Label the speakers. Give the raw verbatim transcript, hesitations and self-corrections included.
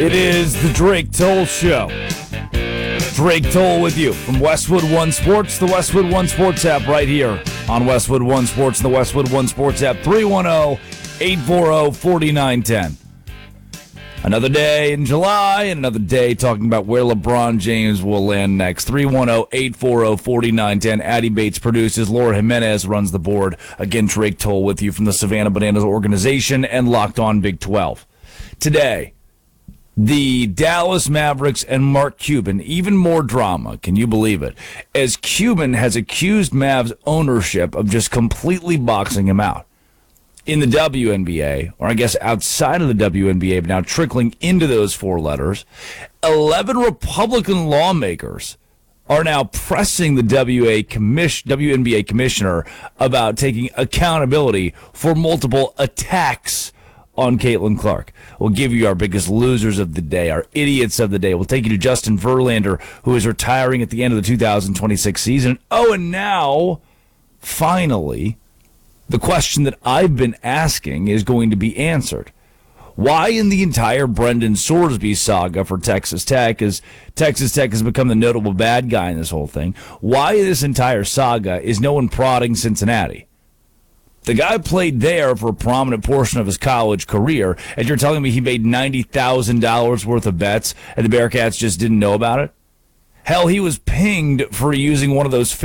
Speaker 1: It is the Drake Toll Show. Drake Toll with you from Westwood One Sports, the Westwood One Sports app right here on Westwood One Sports and the Westwood One Sports app, three one zero, eight four zero, four nine one zero. Another day in July and another day talking about where LeBron James will land next. three one zero, eight four zero, four nine one zero. Addy Bates produces. Laura Jimenez runs the board. Again, Drake Toll with you from the Savannah Bananas organization and Locked On Big twelve. Today, the Dallas Mavericks and Mark Cuban, even more drama, can you believe it, as Cuban has accused Mavs ownership of just completely boxing him out. In the W N B A, or I guess outside of the W N B A, but now trickling into those four letters, eleven Republican lawmakers are now pressing the W A commission, W N B A commissioner about taking accountability for multiple attacks on Caitlin Clark. We'll give you our biggest losers of the day, our idiots of the day. We'll take you to Justin Verlander, who is retiring at the end of the two thousand twenty-six season. Oh, and now, finally, the question that I've been asking is going to be answered. Why in the entire Brendan Sorsby saga for Texas Tech, as Texas Tech has become the notable bad guy in this whole thing, why in this entire saga is no one prodding Cincinnati? The guy played there for a prominent portion of his college career, and you're telling me he made ninety thousand dollars worth of bets and the Bearcats just didn't know about it? Hell, he was pinged for using one of those